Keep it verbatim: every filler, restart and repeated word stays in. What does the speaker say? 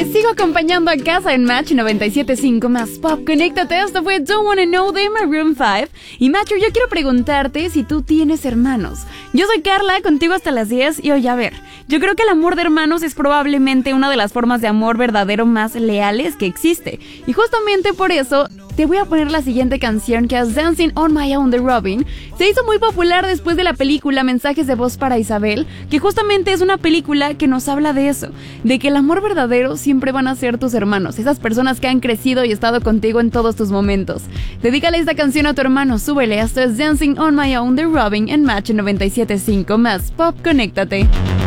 Te sigo acompañando a casa en Match noventa y siete punto cinco más Pop. Conéctate, esto fue Don't Wanna Know de Maroon cinco. Y Matcher, yo quiero preguntarte si tú tienes hermanos. Yo soy Carla, contigo hasta las diez. Y oye, a ver, yo creo que el amor de hermanos es probablemente una de las formas de amor verdadero más leales que existe. Y justamente por eso te voy a poner la siguiente canción, que es Dancing on My Own de Robyn. Se hizo muy popular después de la película Mensajes de Voz para Isabel, que justamente es una película que nos habla de eso, de que el amor verdadero siempre van a ser tus hermanos, esas personas que han crecido y estado contigo en todos tus momentos. Dedícale esta canción a tu hermano, súbele. Esto es Dancing on My Own de Robyn en Match noventa y siete punto cinco más Pop. Conéctate.